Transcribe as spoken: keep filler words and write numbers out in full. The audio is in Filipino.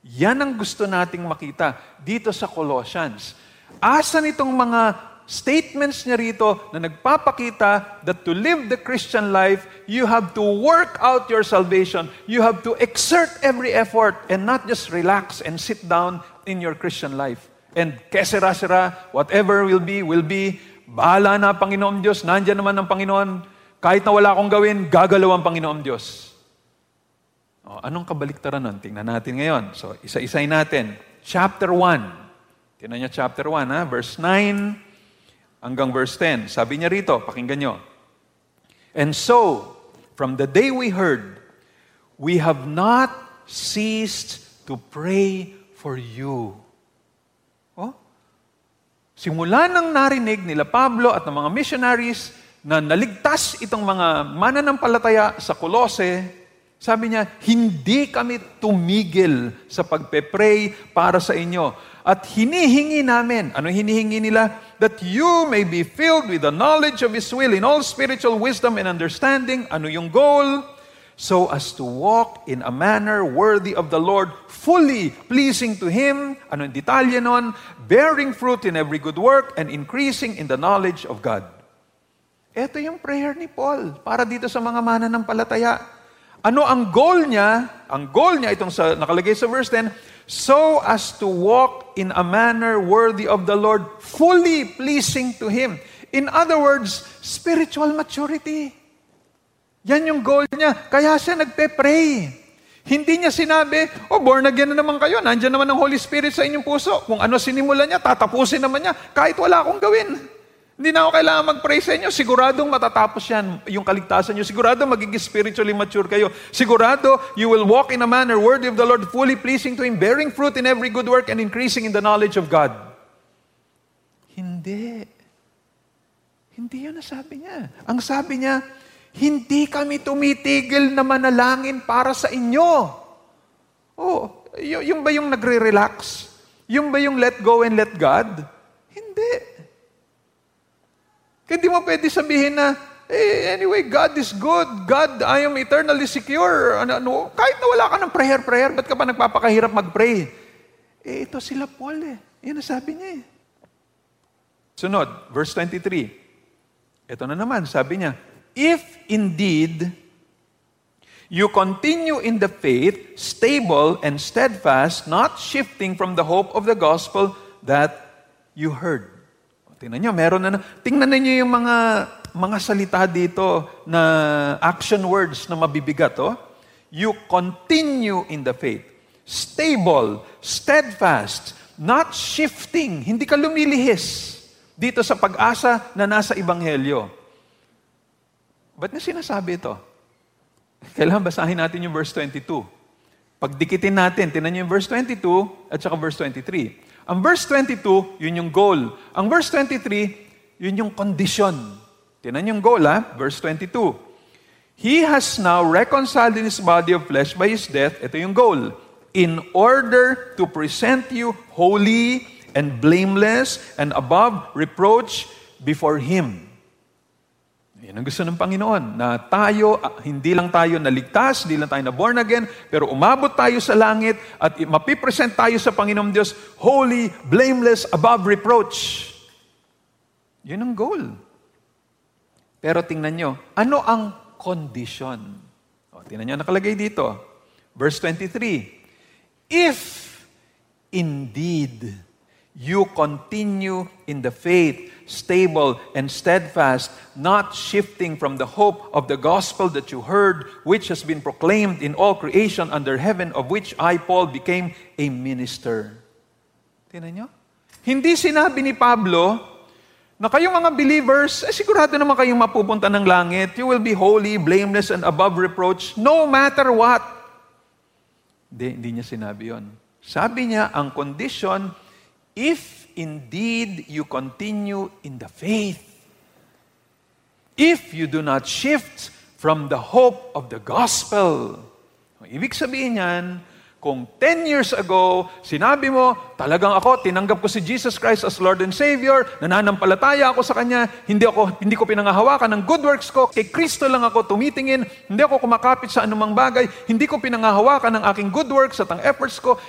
Yan ang gusto nating makita dito sa Colossians. Asan itong mga statements niya rito na nagpapakita that to live the Christian life, you have to work out your salvation. You have to exert every effort and not just relax and sit down in your Christian life. And kesera-sera, whatever will be, will be. Bahala na Panginoon Diyos, nandyan naman ang Panginoon. Kahit na wala akong gawin, gagalaw ang Panginoon Diyos. O, anong kabaliktaran nun? Tingnan natin ngayon. So, isa-isay natin. Chapter one. Tingnan niyo chapter one, ha? Verse nine hanggang verse ten. Sabi niya rito, pakinggan niyo. And so, from the day we heard, we have not ceased to pray for you. Oh? Simula nang narinig nila Pablo at ng mga missionaries na naligtas itong mga mananampalataya sa Colossae, sabi niya, hindi kami tumigil sa pagpe-pray para sa inyo. At hinihingi namin, ano hinihingi nila? That you may be filled with the knowledge of His will in all spiritual wisdom and understanding. Ano yung goal? So as to walk in a manner worthy of the Lord, fully pleasing to Him. Ano yung detalye nun? Bearing fruit in every good work and increasing in the knowledge of God. Ito yung prayer ni Paul para dito sa mga mananampalataya. Ano ang goal niya? Ang goal niya, itong sa, nakalagay sa verse ten, so as to walk in a manner worthy of the Lord, fully pleasing to Him. In other words, spiritual maturity. Yan yung goal niya. Kaya siya nagpe-pray. Hindi niya sinabi, oh, born again na naman kayo, nandiyan naman ang Holy Spirit sa inyong puso. Kung ano sinimulan niya, tatapusin naman niya, kahit wala akong gawin. Hindi na ako kailangan mag-pray sa inyo. Siguradong matatapos yan, yung kaligtasan nyo. Sigurado magiging spiritually mature kayo. Sigurado, you will walk in a manner worthy of the Lord, fully pleasing to Him, bearing fruit in every good work, and increasing in the knowledge of God. Hindi. Hindi yun ang sabi niya. Ang sabi niya, hindi kami tumitigil na manalangin para sa inyo. Oh, y- yung ba yung nagre-relax? Yung ba yung let go and let God? Hindi. Kaya di mo pwede sabihin na, eh, anyway, God is good. God, I am eternally secure. Ano, ano, kahit na wala ka ng prayer-prayer, ba't ka pa nagpapakahirap mag-pray? Eh, ito sila Paul eh. Yan ang sabi niya eh. Sunod, verse twenty-three. Ito na naman, sabi niya, if indeed you continue in the faith, stable and steadfast, not shifting from the hope of the gospel that you heard. Tingnan nyo, meron na, tingnan ninyo yung mga, mga salita dito na action words na mabibigat. Oh. You continue in the faith. Stable, steadfast, not shifting. Hindi ka lumilihis dito sa pag-asa na nasa Ebanghelyo. Ba't niya sinasabi ito? Kailangan basahin natin yung verse twenty-two. Pagdikitin natin, tingnan nyo yung verse twenty-two at saka verse twenty-three. Ang verse twenty-two, yun yung goal. Ang verse twenty-three, yun yung condition. Tingnan yung goal, ha? Verse twenty-two. He has now reconciled in His body of flesh by His death. Ito yung goal. In order to present you holy and blameless and above reproach before Him. Yan ang gusto ng Panginoon, na tayo, hindi lang tayo naligtas, hindi lang tayo na born again, pero umabot tayo sa langit at mapipresent tayo sa Panginoon Diyos, holy, blameless, above reproach. Yun ang goal. Pero tingnan nyo, ano ang condition? O, tingnan nyo, nakalagay dito. Verse twenty-three. If indeed you continue in the faith, stable and steadfast, not shifting from the hope of the gospel that you heard, which has been proclaimed in all creation under heaven, of which I, Paul, became a minister. Tingnan nyo? Hindi sinabi ni Pablo na kayong mga believers, eh, sigurado naman kayong mapupunta ng langit. You will be holy, blameless, and above reproach, no matter what. Hindi, hindi niya sinabi yon. Sabi niya, ang condition, if indeed you continue in the faith, if you do not shift from the hope of the gospel. Ibig sabihin yan, kung ten years ago, sinabi mo, talagang ako, tinanggap ko si Jesus Christ as Lord and Savior, nananampalataya ako sa Kanya, hindi ako hindi ko pinangahawakan ng good works ko, kay Kristo lang ako tumitingin, hindi ako kumakapit sa anumang bagay, hindi ko pinangahawakan ng aking good works at ang efforts ko,